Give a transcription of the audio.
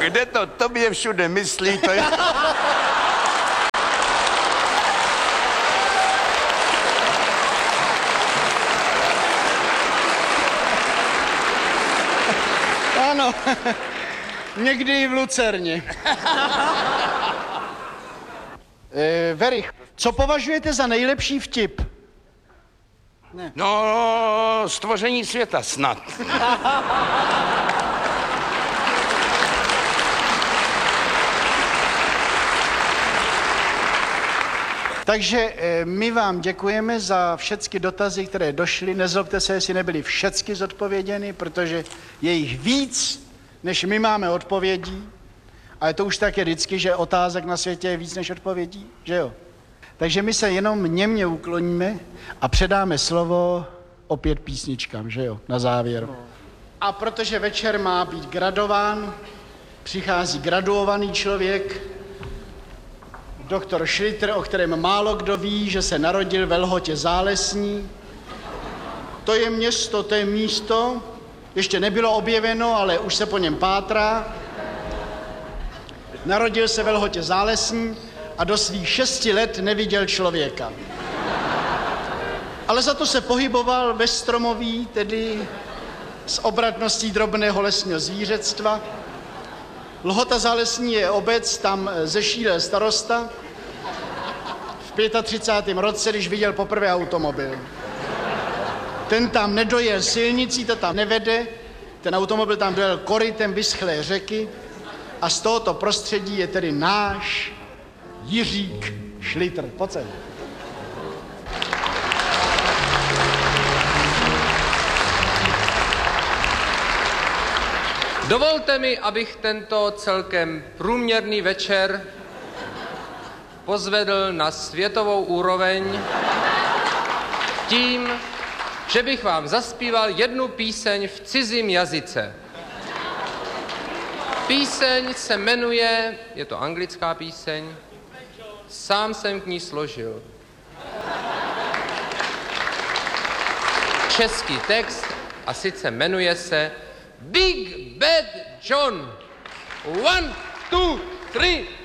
Kde to tobě všude myslí, to je... Ano, někdy i v Lucerně. Verich, co považujete za nejlepší vtip? Ne. No, stvoření světa snad. Takže my vám děkujeme za všechny dotazy, které došly. Nezlobte se, jestli nebyly všechny zodpověděny, protože je jich víc, než my máme odpovědí. Ale to už tak je vždycky, že otázek na světě je víc než odpovědí, že jo? Takže my se jenom němě ukloníme a předáme slovo opět písničkám, že jo, na závěr. A protože večer má být gradován, přichází graduovaný člověk, doktor Schlitter, o kterém málo kdo ví, že se narodil ve Lhotě Zálesní. To je město, to je místo, ještě nebylo objeveno, ale už se po něm pátrá. Narodil se ve Lhotě Zálesní a do svých 6 let neviděl člověka. Ale za to se pohyboval ve stromoví, tedy s obratností drobného lesního zvířectva. Lhota Zálesní je obec, tam zešílel starosta v 35. roce, když viděl poprvé automobil. Ten tam nedojel silnicí, to tam nevede, ten automobil tam dojel korytem vyschlé řeky a z tohoto prostředí je tedy náš Jiřík Schlitter. Pojď sem. Dovolte mi, abych tento celkem průměrný večer pozvedl na světovou úroveň tím, že bych vám zaspíval jednu píseň v cizím jazyce. Píseň se jmenuje, je to anglická píseň, sám jsem k ní složil. Český text a sice jmenuje se Big Bad John. 1, 2, 3.